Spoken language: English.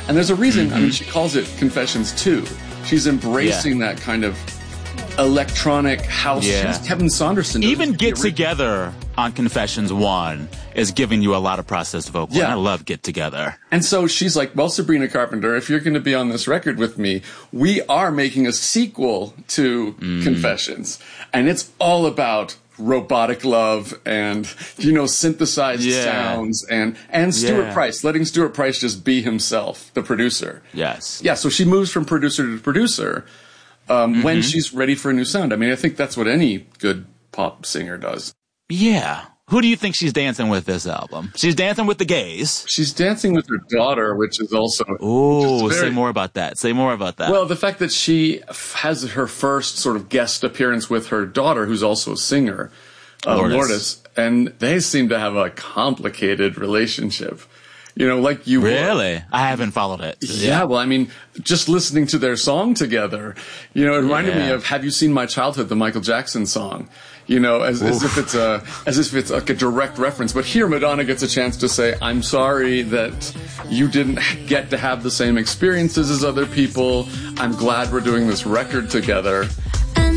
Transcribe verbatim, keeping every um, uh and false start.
And there's a reason, Mm-hmm. I mean, she calls it Confessions two. She's embracing Yeah. that kind of electronic house. Yeah. She's Kevin Saunderson. Even Get The ori- Together on Confessions one is giving you a lot of processed vocal. Yeah. And I love Get Together. And so she's like, well, Sabrina Carpenter, if you're going to be on this record with me, we are making a sequel to Mm. Confessions. And it's all about robotic love and, you know, synthesized Yeah. sounds and, and Stuart Yeah. Price, letting Stuart Price just be himself, the producer. Yes. Yeah, so she moves from producer to producer um, Mm-hmm. when she's ready for a new sound. I mean, I think that's what any good pop singer does. Yeah. Who do you think she's dancing with this album? She's dancing with the gays. She's dancing with her daughter, which is also... Ooh, which is very- say more about that. Say more about that. Well, the fact that she f- has her first sort of guest appearance with her daughter, who's also a singer, uh, Lourdes. Lourdes, and they seem to have a complicated relationship. You know, like you were. Really? I haven't followed it. Yeah, well, I mean, just listening to their song together, you know, it reminded me Yeah. of "Have You Seen My Childhood," the Michael Jackson song. You know, as, as if it's a as if it's like a direct reference. But here, Madonna gets a chance to say, "I'm sorry that you didn't get to have the same experiences as other people. I'm glad we're doing this record together."